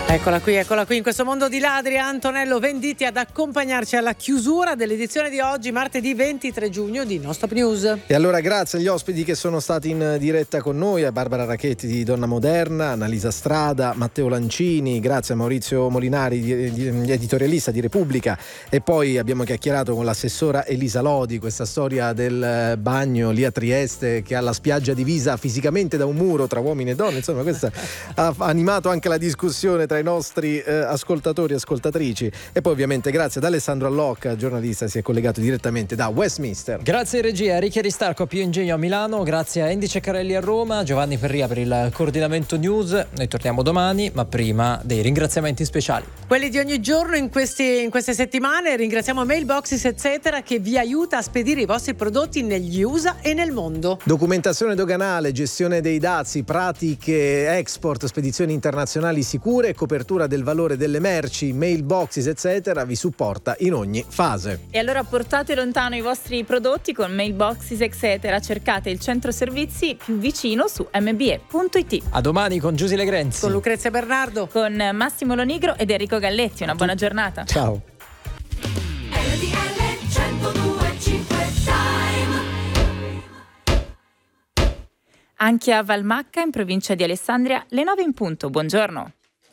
Eccola qui in questo mondo di ladri, Antonello Venditti ad accompagnarci alla chiusura dell'edizione di oggi, martedì 23 giugno di Non Stop News. E allora grazie agli ospiti che sono stati in diretta con noi, a Barbara Rachetti di Donna Moderna, Annalisa Strada, Matteo Lancini, grazie a Maurizio Molinari, editorialista di Repubblica, e poi abbiamo chiacchierato con l'assessora Elisa Lodi, questa storia del bagno lì a Trieste che ha la spiaggia divisa fisicamente da un muro tra uomini e donne, insomma questa ha animato anche la discussione tra i nostri ascoltatori e ascoltatrici. E poi ovviamente grazie ad Alessandro Allocca, giornalista, si è collegato direttamente da Westminster. Grazie regia, Ricchi Aristarco a Pio Ingegno a Milano, grazie a Andy Ceccarelli a Roma, Giovanni Perria per il coordinamento news. Noi torniamo domani, ma prima dei ringraziamenti speciali, quelli di ogni giorno in queste settimane. Ringraziamo Mailboxes eccetera che vi aiuta a spedire i vostri prodotti negli USA e nel mondo. Documentazione doganale, gestione dei dazi, pratiche export, spedizioni internazionali sicure e copertura del valore delle merci, Mailboxes eccetera vi supporta in ogni fase. E allora portate lontano i vostri prodotti con Mailboxes eccetera, cercate il centro servizi più vicino su mbe.it. A domani con Giusy Legrenzi, con Lucrezia Bernardo, con Massimo Lonigro ed Enrico Galletti. Una buona giornata. Ciao. Anche a Valmacca, in provincia di Alessandria, le 9 in punto. Buongiorno.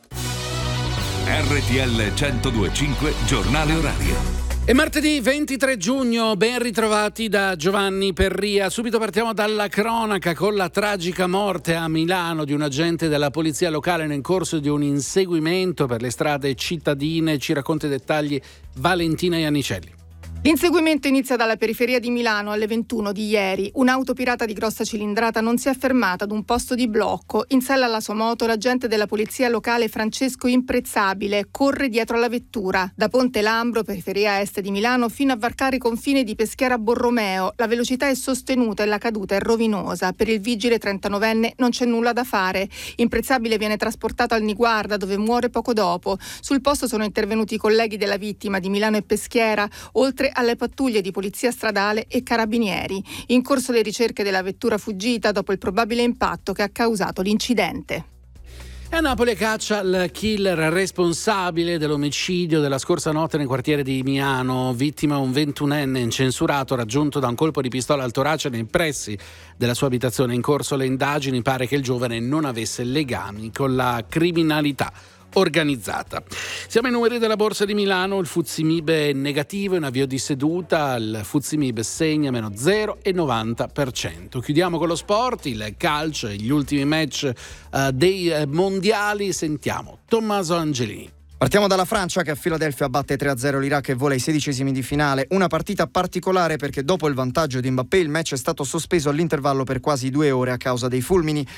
RTL 102.5 giornale orario. È martedì 23 giugno, ben ritrovati da Giovanni Perria. Subito partiamo dalla cronaca con la tragica morte a Milano di un agente della polizia locale nel corso di un inseguimento per le strade cittadine. Ci racconta i dettagli Valentina Iannicelli. L'inseguimento inizia dalla periferia di Milano alle 21 di ieri. Un'auto pirata di grossa cilindrata non si è fermata ad un posto di blocco. In sella alla sua moto l'agente della polizia locale Francesco Imprezzabile corre dietro alla vettura. Da Ponte Lambro, periferia est di Milano, fino a varcare i confini di Peschiera Borromeo. La velocità è sostenuta e la caduta è rovinosa. Per il vigile 39enne non c'è nulla da fare. Imprezzabile viene trasportato al Niguarda, dove muore poco dopo. Sul posto sono intervenuti i colleghi della vittima di Milano e Peschiera, oltre alle pattuglie di polizia stradale e carabinieri. In corso le ricerche della vettura fuggita dopo il probabile impatto che ha causato l'incidente. A Napoli caccia il killer responsabile dell'omicidio della scorsa notte nel quartiere di Miano. Vittima un 21enne incensurato raggiunto da un colpo di pistola al torace nei pressi della sua abitazione. In corso le indagini, pare che il giovane non avesse legami con la criminalità organizzata. Siamo ai numeri della borsa di Milano. Il FTSE MIB è negativo in avvio di seduta, il FTSE MIB segna meno 0,90%. Chiudiamo con lo sport, il calcio e gli ultimi match dei mondiali. Sentiamo Tommaso Angelini. Partiamo dalla Francia che a Filadelfia batte 3-0 l'Iraq e vola ai 16esimi di finale. Una partita particolare perché dopo il vantaggio di Mbappé il match è stato sospeso all'intervallo per quasi 2 ore a causa dei fulmini.